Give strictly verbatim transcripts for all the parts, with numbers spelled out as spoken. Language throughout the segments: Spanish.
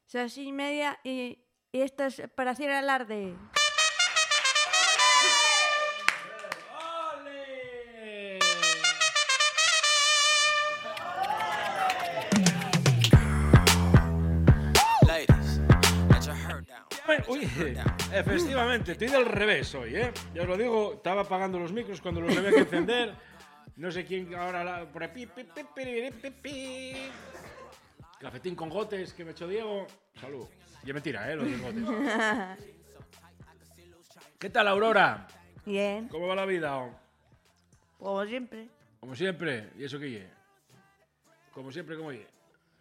Seis y media y, y esto es para hacer alarde. ¡Ole! Uy, efectivamente, estoy del revés hoy, ¿eh? Ya os lo digo, estaba apagando los micros cuando los había que encender. No sé quién ahora la, por ahí. Pi, pi, pi, pi, pi, pi. Cafetín con gotes que me echó Diego. Salud. Y es mentira, ¿eh? Los de gotes. ¿Qué tal, Aurora? Bien. ¿Cómo va la vida? Como siempre. Como siempre. ¿Y eso qué ye? Como siempre, ¿cómo ye?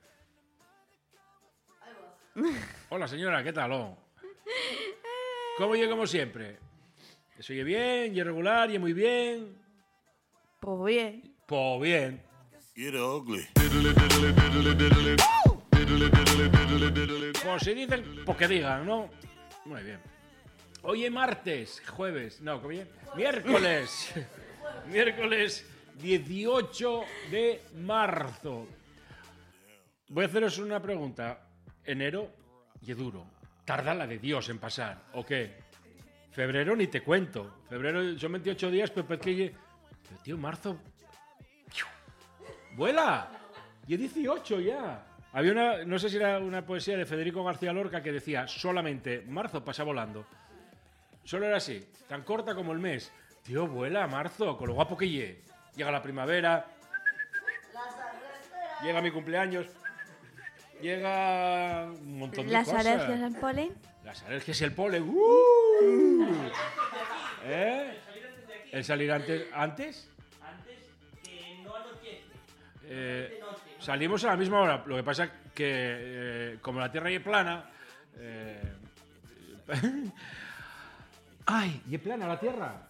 Hola, señora, ¿qué tal? Oh? ¿Cómo ye como siempre? ¿Eso ye bien, ye regular, ye muy bien? Pues bien. Pues bien. Get ugly. Pues si dicen, pues que digan, ¿no? Muy bien. Hoy es martes, jueves, no, ¿cómo bien? Miércoles. Miércoles dieciocho de marzo. Voy a haceros una pregunta. Enero, y duro. Tarda la de Dios en pasar, ¿o qué? Febrero ni te cuento. Febrero son veintiocho días, pero es que... Ye... Pero tío, marzo... ¡Vuela! Y es dieciocho ya. Había una, no sé si era una poesía de Federico García Lorca que decía, solamente marzo pasa volando. Solo era así, tan corta como el mes. Tío, vuela marzo, con lo guapo que llegue. Llega la primavera, llega mi cumpleaños, llega un montón de Las cosas. Las alergias al polen. Las alergias y el polen. ¡Uh! ¿Eh? ¿El salir antes? ¿Antes? Eh, salimos a la misma hora. Lo que pasa es que, eh, como la Tierra es plana... Eh, ¡Ay! ¿Y es plana la Tierra?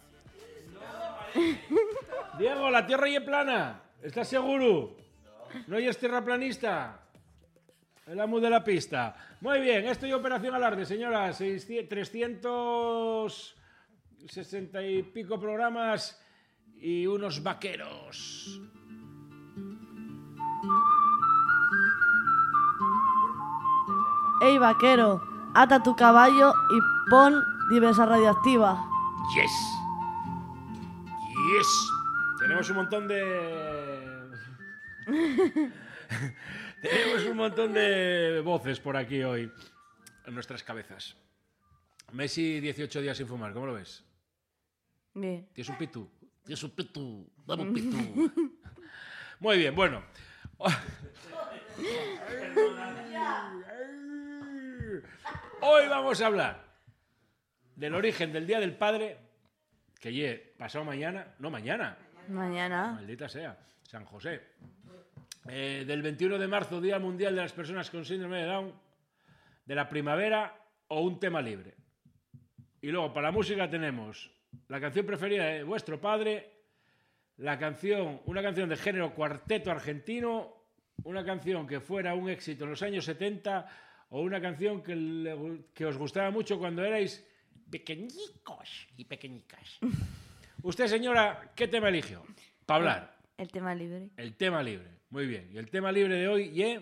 Diego, la Tierra es plana. ¿Estás seguro? ¿No es terraplanista? El amo de la pista. Muy bien, esto es Operación Alarde, señora. trescientos sesenta y pico programas y unos vaqueros. Ey, vaquero, ata tu caballo y pon diversa radioactiva. Yes. Yes. Tenemos un montón de... Tenemos un montón de voces por aquí hoy en nuestras cabezas. Messi, dieciocho días sin fumar, ¿cómo lo ves? Bien. Tienes un pitu. Tienes un pitu. Dame un pitu. Muy bien, bueno. Hoy vamos a hablar del origen del Día del Padre, que ye pasado mañana, no mañana, Mañana. maldita sea, San José. Eh, del veintiuno de marzo, Día Mundial de las Personas con Síndrome de Down, de la primavera o un tema libre. Y luego, para la música tenemos la canción preferida de vuestro padre, la canción, una canción de género cuarteto argentino, una canción que fuera un éxito en los años setenta o una canción que, le, que os gustaba mucho cuando erais pequeñicos y pequeñicas. Usted, señora, ¿qué tema eligió? Para hablar. El tema libre. El tema libre. Muy bien. Y el tema libre de hoy, ¿y?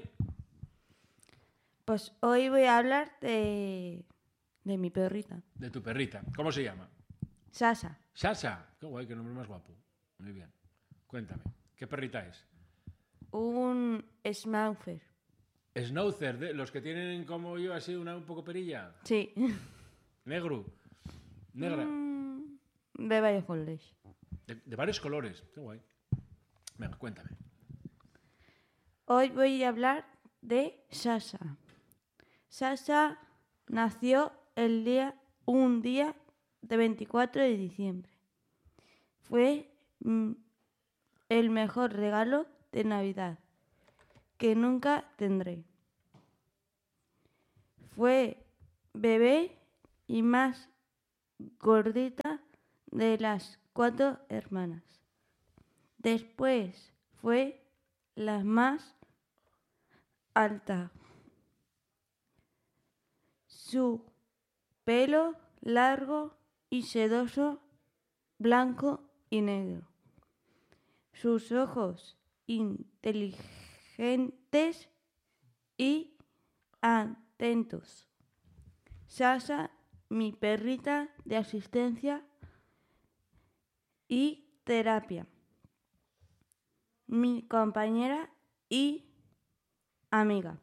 Pues hoy voy a hablar de, de mi perrita. De tu perrita. ¿Cómo se llama? Sasa. Sasa. Qué guay, qué nombre más guapo. Muy bien. Cuéntame. ¿Qué perrita es? Un schnauzer. Schnauzer, de los que tienen como yo así una un poco perilla. Sí. Negro. Negra. Mm, de varios colores. De, de varios colores. Qué guay. Venga, cuéntame. Hoy voy a hablar de Sasa. Sasa nació el día, un día de veinticuatro de diciembre. Fue mm, el mejor regalo de Navidad que nunca tendré. Fue bebé y más gordita de las cuatro hermanas. Después fue la más alta. Su pelo largo y sedoso, blanco y negro. Sus ojos inteligentes y atentos. Sasa, mi perrita de asistencia y terapia. Mi compañera y amiga.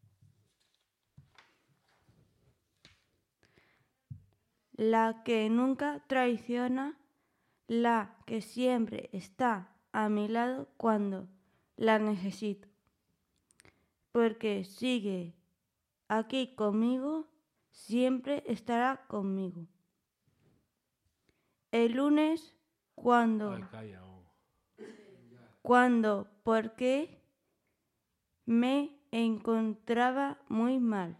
La que nunca traiciona, la que siempre está a mi lado cuando la necesito. Porque sigue aquí conmigo, siempre estará conmigo. El lunes, cuando, Ay, calla, oh. cuando, porque me encontraba muy mal.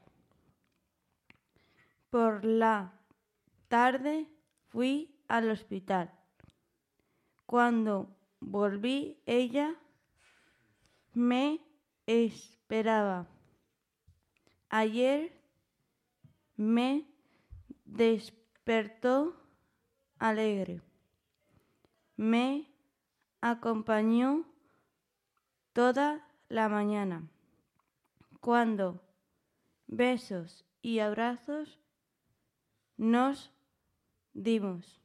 Por la tarde fui al hospital. Cuando volví, ella me esperaba. Ayer me despertó alegre. Me acompañó toda la mañana. Cuando besos y abrazos nos dimos.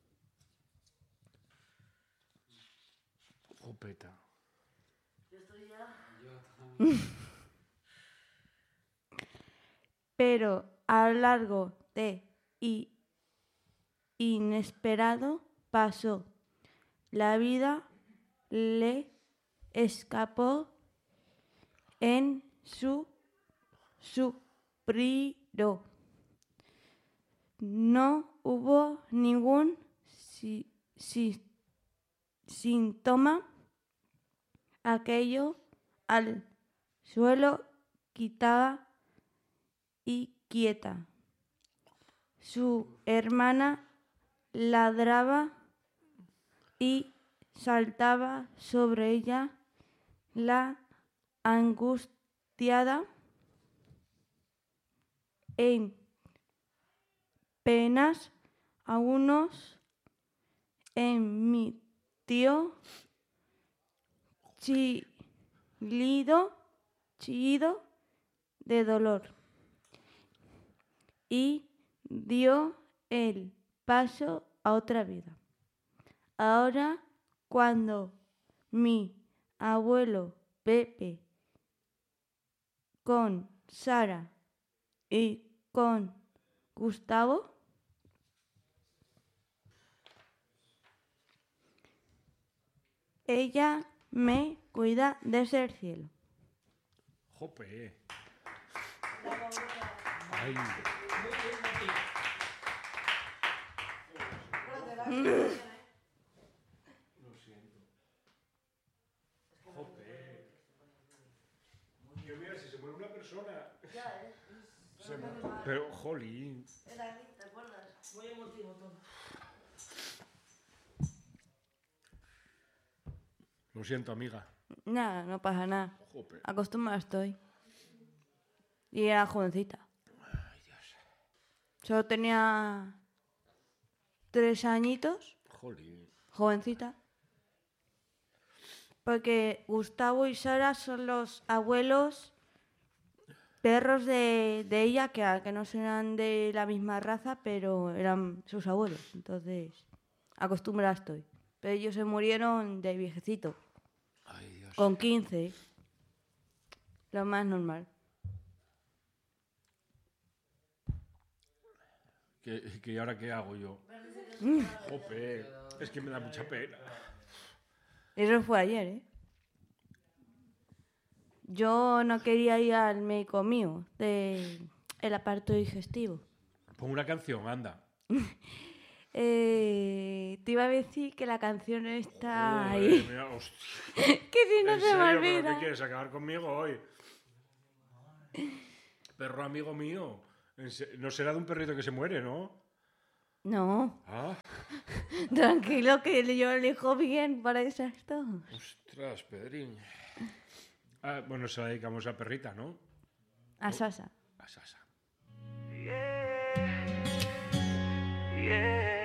Jopeta. Pero a lo largo de y inesperado pasó. La vida le escapó en su suspiro. No hubo ningún si, si, síntoma. Aquello al suelo quitaba y quieta. Su hermana ladraba y saltaba sobre ella. La angustiada en penas a unos en mi tío chillido, chillido de dolor y dio el paso a otra vida. Ahora, cuando mi abuelo Pepe con Sara y con Gustavo ella me cuida desde el cielo. Jope. Ay. Lo siento. Jope. Que mira, si se muere una persona. Se mu- Pero, jolín. ¿Te acuerdas? Muy emotivo todo. Lo siento, amiga. Nada, no pasa nada. Jope. Acostumbrada estoy. Y era jovencita. Ay, Dios. Solo tenía tres añitos, Jolín. jovencita. Porque Gustavo y Sara son los abuelos perros de, de ella, que, que no eran de la misma raza, pero eran sus abuelos. Entonces, acostumbrada estoy. Pero ellos se murieron de viejecito, Ay, Dios. con quince. Lo más normal. ¿Qué, qué, ¿Ahora qué hago yo? Jope. Es que me da mucha pena. Eso fue ayer, ¿eh? Yo no quería ir al médico mío, del aparato digestivo. Pon una canción, anda. Eh, te iba a decir que la canción está Joder, ahí. mira, hostia. Que si no ¿En se me serio? ¿Pero olvida. qué quieres acabar conmigo hoy? Perro amigo mío. En se- No será de un perrito que se muere, ¿no? No, Ah, tranquilo que yo elijo bien para esas dos. ostras, Pedrín. Ah, bueno, se la dedicamos a perrita, ¿no? A Sasa. A Sasa. Yeah. Yeah.